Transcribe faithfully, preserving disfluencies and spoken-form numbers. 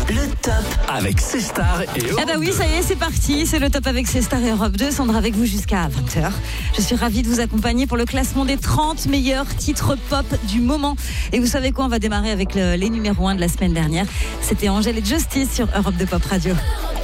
Le top avec C Star et Europe Ah bah oui, ça y est, c'est parti. C'est le top avec C Star et Europe deux. Sandra avec vous jusqu'à vingt heures. Je suis ravie de vous accompagner pour le classement des trente meilleurs titres pop du moment. Et vous savez quoi, on va démarrer avec le, les numéros un de la semaine dernière. C'était Angèle et Justice sur Europe deux Pop Radio.